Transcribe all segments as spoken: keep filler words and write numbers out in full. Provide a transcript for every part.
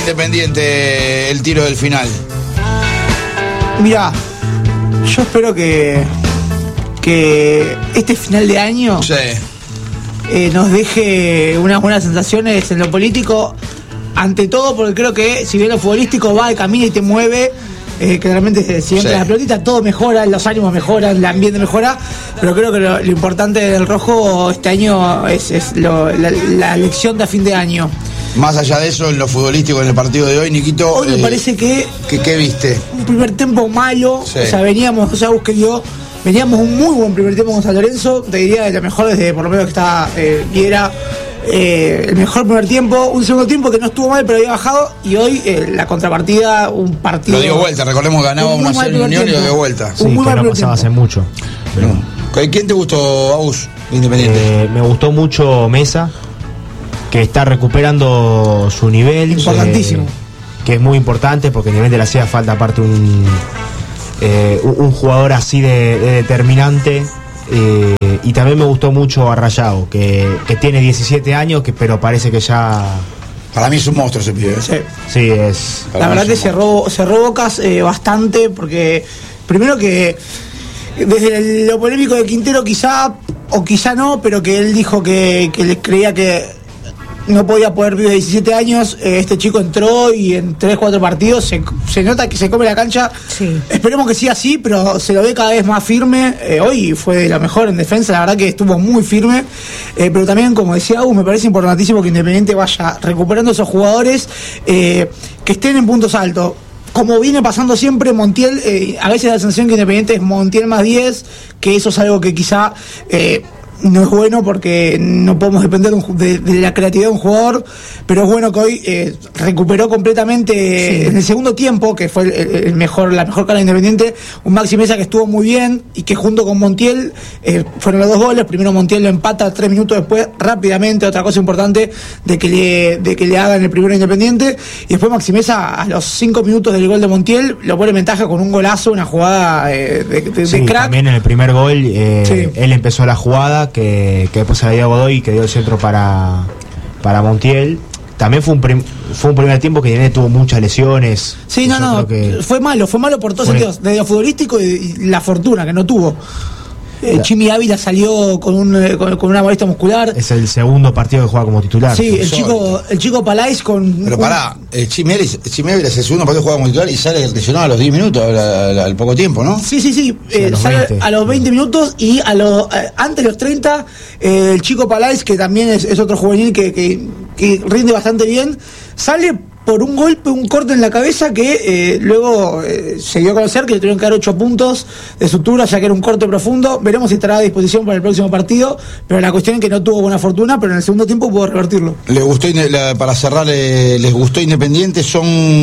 Independiente el tiro del final? Mira, yo espero que que este final de año Sí. eh, nos deje unas buenas sensaciones en lo político, ante todo porque creo que si bien lo futbolístico va, camina y te mueve, eh, que realmente si entra Sí. la pelotita todo mejora, los ánimos mejoran, el ambiente mejora, pero creo que lo, lo importante del rojo este año es, es lo, la, la elección de a fin de año. Más allá de eso, en lo futbolístico, en el partido de hoy, Niquito, Hoy me eh, parece que ¿qué, qué viste? un primer tiempo malo, Sí. o sea, veníamos, o sea, busqué yo, veníamos un muy buen primer tiempo con San Lorenzo, te diría de lo mejor desde por lo menos que está eh, Viera, eh, el mejor primer tiempo, un segundo tiempo que no estuvo mal pero había bajado, y hoy eh, la contrapartida, un partido... Lo dio vuelta, recordemos que ganaba un muy uno a mal cero en primer Unión y lo tiempo. dio vuelta. Sí, Un muy que mal no primer pasaba hace tiempo. mucho. Pero, ¿Quién te gustó, Agus, Independiente? eh, me gustó mucho Mesa, que está recuperando su nivel. Importantísimo. eh, que es muy importante porque Independiente le hacía falta aparte un, eh, un, un jugador así de, de determinante. Eh, y también me gustó mucho Arrayado, que, que tiene diecisiete años, que pero parece que ya... Para mí es un monstruo ese pibe. ¿eh? Sí. Sí, es... Para La mí verdad que es un cerró, cerró bocas eh, bastante, porque primero que desde lo polémico de Quintero quizá, o quizá no, pero que él dijo que, que le creía que no podía poder vivir de diecisiete años, eh, este chico entró y en tres cuatro partidos se, se nota que se come la cancha. Sí. Esperemos que siga así, pero se lo ve cada vez más firme. Eh, hoy fue de lo mejor en defensa, la verdad que estuvo muy firme. Eh, pero también, como decía Agus, me parece importantísimo que Independiente vaya recuperando esos jugadores eh, que estén en puntos altos. Como viene pasando siempre, Montiel, eh, a veces la sensación que Independiente es Montiel más diez, que eso es algo que quizá... Eh, no es bueno porque no podemos depender de, un, de, de la creatividad de un jugador, pero es bueno que hoy eh, recuperó completamente Sí. en el segundo tiempo, que fue el, el mejor, la mejor cara de Independiente, un Maxi Mesa que estuvo muy bien y que junto con Montiel eh, fueron los dos goles. Primero Montiel lo empata tres minutos después rápidamente, otra cosa importante de que le, de que le hagan el primero Independiente, y después Maxi Mesa a los cinco minutos del gol de Montiel lo pone en ventaja con un golazo, una jugada eh, de, de, Sí, de crack. también en el primer gol eh, Sí. él empezó la jugada que, que después se la dio a Godoy y que dio el centro para, para Montiel. También fue un, prim- fue un primer tiempo que Independiente tuvo muchas lesiones. Sí, Yo no, no, creo que fue malo, fue malo por todos Fue- sentidos, desde lo futbolístico y, y la fortuna que no tuvo. Eh, Chimi Ávila salió con, un, eh, con, con una molestia muscular. es el segundo partido que juega como titular. Sí, el Insólito. chico, el chico Palais con. Pero un- pará, el Chimeres es el segundo partido juega como titular y sale lesionado a los diez minutos, al, al- al poco tiempo, ¿no? Sí, sí, sí. Sí, a eh, los sale veinte. a los veinte minutos y a los eh, antes de los treinta, eh, el chico Palais, que también es, es otro juvenil que, que, que rinde bastante bien, sale por un golpe, un corte en la cabeza que eh, luego eh, se dio a conocer que le tuvieron que dar ocho puntos de sutura, ya que era un corte profundo. Veremos si estará a disposición para el próximo partido, pero la cuestión es que no tuvo buena fortuna, pero en el segundo tiempo pudo revertirlo. Les gustó, Inde- la- para cerrar, eh, les gustó Independiente, son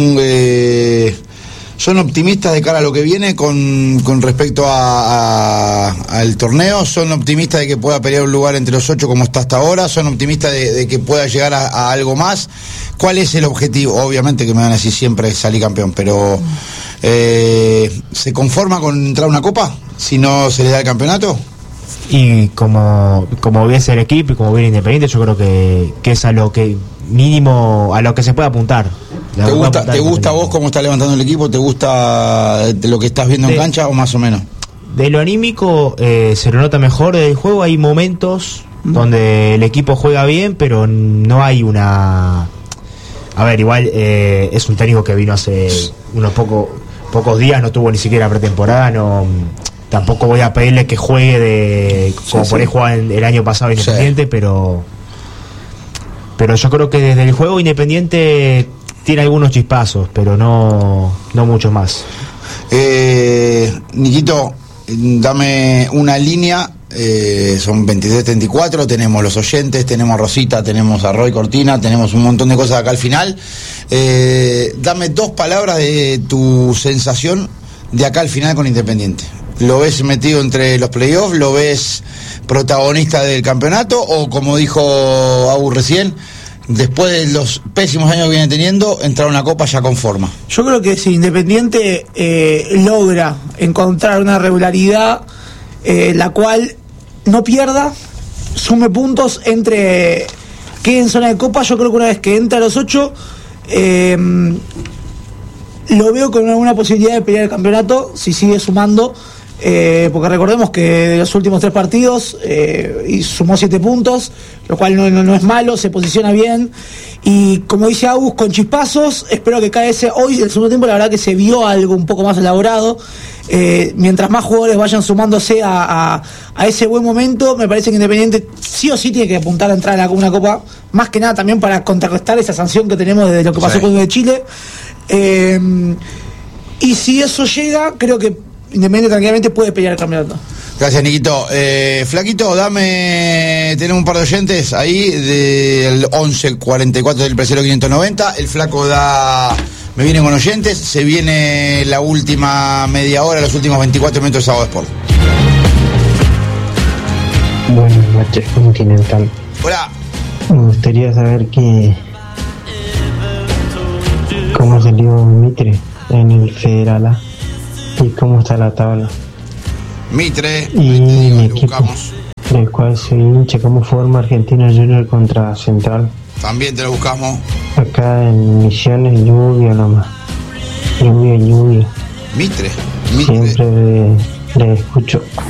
eh, son optimistas de cara a lo que viene con, con respecto a, a- al torneo, son optimistas de que pueda pelear un lugar entre los ocho como está hasta ahora, son optimistas de, de que pueda llegar a, a algo más. ¿Cuál es el objetivo? Obviamente que me van a decir siempre salir campeón, pero eh, ¿se conforma con entrar a una copa si no se le da el campeonato? Y como, como viene el equipo y como viene Independiente, yo creo que, que es a lo que mínimo, a lo que se puede apuntar. ¿Te gusta, ¿te gusta vos cómo está levantando el equipo? ¿Te gusta de lo que estás viendo en De- cancha o más o menos? De lo anímico eh, se lo nota mejor del juego. Hay momentos donde el equipo juega bien, pero no hay una... A ver, igual eh, es un técnico que vino hace unos poco, pocos días, no tuvo ni siquiera pretemporada, no... Tampoco voy a pedirle que juegue de como Sí, por ahí sí. jugaba en- el año pasado Sí. Independiente, pero pero yo creo que desde el juego Independiente tiene algunos chispazos, pero no no mucho más. Eh, Niquito, dame una línea, eh, son veintitrés treinta y cuatro, tenemos los oyentes, tenemos a Rosita, tenemos a Roy Cortina, tenemos un montón de cosas acá al final. Eh, dame dos palabras de tu sensación de acá al final con Independiente. ¿Lo ves metido entre los playoffs? ¿Lo ves protagonista del campeonato? ¿O como dijo Agus recién, después de los pésimos años que viene teniendo, entrar a una copa ya con forma? Yo creo que si Independiente eh, logra encontrar una regularidad eh, la cual no pierda, sume puntos, entre quede en zona de copa, yo creo que una vez que entra a los ocho Eh, lo veo con alguna posibilidad de pelear el campeonato si sigue sumando, eh, porque recordemos que de los últimos tres partidos eh, y sumó siete puntos, lo cual no, no, no es malo, se posiciona bien, y como dice Agus, con chispazos. Espero que K S hoy, en el segundo tiempo, la verdad que se vio algo un poco más elaborado. Eh, mientras más jugadores vayan sumándose a, a, a ese buen momento, me parece que Independiente sí o sí tiene que apuntar a entrar a una Copa, más que nada también para contrarrestar esa sanción que tenemos desde lo que pasó sí. con el de Chile. Eh, y si eso llega, creo que Independiente tranquilamente puede pelear el campeonato. Gracias, Niquito. Eh, Flaquito, dame, tenemos un par de oyentes ahí del once cuarenta y cuatro del Presero quinientos noventa. El Flaco da, me viene con oyentes, se viene la última media hora, los últimos veinticuatro minutos de Sábado Sport. Buenas noches, Continental. Hola. Me gustaría saber que cómo salió Mitre en el Federal A y cómo está la tabla. Mitre, y mi equipo, buscamos. Del cual soy hincha, cómo forma Argentino Junior contra Central. También te lo buscamos. Acá en Misiones, lluvia nomás. Lluvia, lluvia. Mitre, Mitre. Siempre le, le escucho.